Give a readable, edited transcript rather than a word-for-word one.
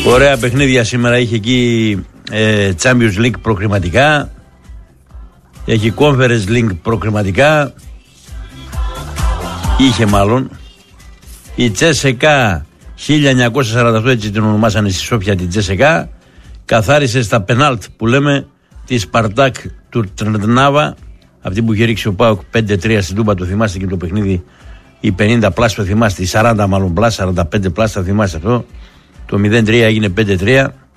Ωραία παιχνίδια σήμερα. Είχε εκεί Champions League προκριματικά. Έχει Conference League προκριματικά. Είχε μάλλον. Η Τσέσεκα 1948, έτσι την ονομάσανε στη Σόφια την Τσέσεκα, καθάρισε στα πενάλτ που λέμε τη Σπαρτάκ του Τρνάβα, αυτή που είχε ρίξει ο ΠΑΟΚ 5-3 στην Τούμπα. Το θυμάστε και το παιχνίδι, οι 50 πλάσ το θυμάστε, οι 40 μάλλον πλάσ, 45 πλάσ, το θυμάστε αυτό. Το 0-3 έγινε 5-3.